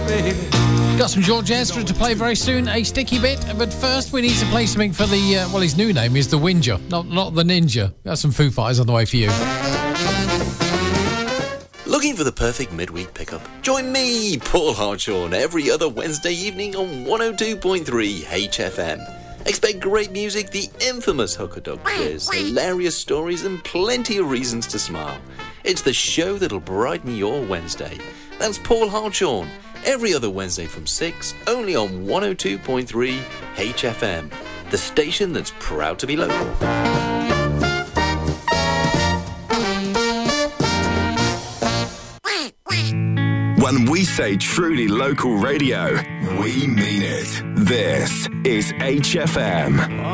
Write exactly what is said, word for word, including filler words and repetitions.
Got some George Ezra to play very soon, a sticky bit, but first we need to play something for the, uh, well, his new name is The Whinger, not not The Ninja. Got some Foo Fighters on the way for you. Looking for the perfect midweek pickup? Join me, Paul Hartshorn, every other Wednesday evening on one oh two point three H F M. Expect great music, the infamous hooker dog quiz, hilarious stories and plenty of reasons to smile. It's the show that'll brighten your Wednesday. That's Paul Hartshorn, every other Wednesday from six, only on one oh two point three H F M, the station that's proud to be local. When we say truly local radio, we mean it. This is H F M.